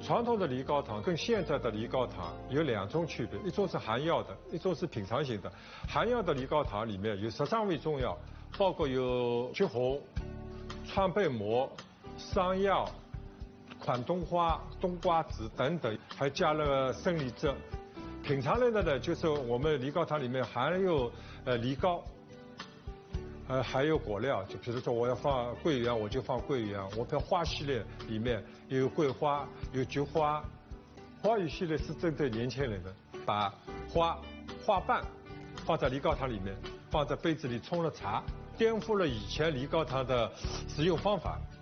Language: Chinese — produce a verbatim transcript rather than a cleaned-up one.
传统的梨膏糖跟现在的梨膏糖有两种区别，一种是含药的，一种是品尝型的。含药的梨膏糖里面有十三味中药，包括有橘红、川贝母、山药、款冬花、冬瓜子等等，还加了生梨汁。品尝类的呢，就是我们梨膏糖里面含有呃梨膏。呃，还有果料，就比如说我要放桂圆，我就放桂圆；我的花系列里面有桂花，有菊花。花语系列是针对年轻人的，把花花瓣放在梨膏糖里面，放在杯子里冲了茶，颠覆了以前梨膏糖的使用方法。